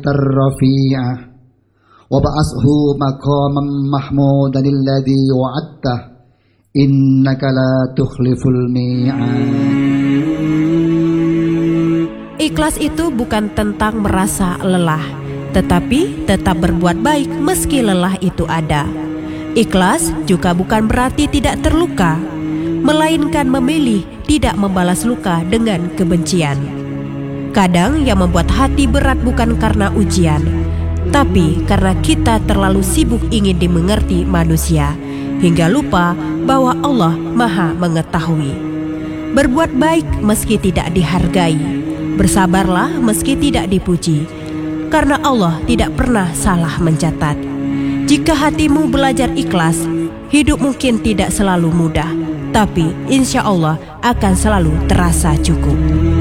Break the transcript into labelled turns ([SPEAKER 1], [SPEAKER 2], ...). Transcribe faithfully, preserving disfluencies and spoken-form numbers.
[SPEAKER 1] الرفيع وبعثه مقاما محمودا الذي وعدته إنك لا تخلف الميعاد.
[SPEAKER 2] Ikhlas itu bukan tentang merasa lelah, tetapi tetap berbuat baik meski lelah itu ada. Ikhlas juga bukan berarti tidak terluka, melainkan memilih tidak membalas luka dengan kebencian. Kadang yang membuat hati berat bukan karena ujian, tapi karena kita terlalu sibuk ingin dimengerti manusia, hingga lupa bahwa Allah Maha Mengetahui. Berbuat baik meski tidak dihargai, bersabarlah meski tidak dipuji, karena Allah tidak pernah salah mencatat. Jika hatimu belajar ikhlas, hidup mungkin tidak selalu mudah, tapi insya Allah akan selalu terasa cukup.